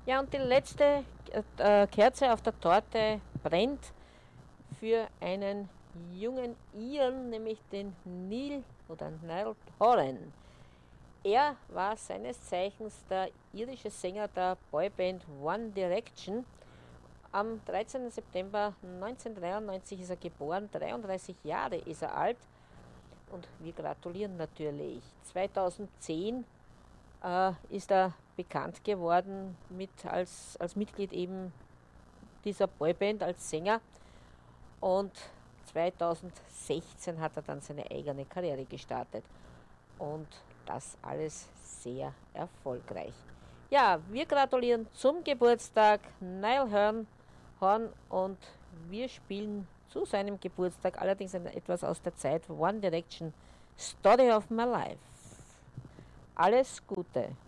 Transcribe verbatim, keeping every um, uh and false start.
Ja, und die letzte äh, Kerze auf der Torte brennt für einen jungen Iren, nämlich den Neil oder Niall Horan. Er war seines Zeichens der irische Sänger der Boyband One Direction. Am dreizehnten September neunzehnhundertdreiundneunzig ist er geboren, dreiunddreißig Jahre ist er alt und wir gratulieren natürlich. zweitausendzehn äh, ist er bekannt geworden mit als, als Mitglied eben dieser Boyband, als Sänger, und zweitausendsechzehn hat er dann seine eigene Karriere gestartet und das alles sehr erfolgreich. Ja, wir gratulieren zum Geburtstag Niall Horan, Horn und wir spielen zu seinem Geburtstag allerdings etwas aus der Zeit One Direction, Story of My Life. Alles Gute!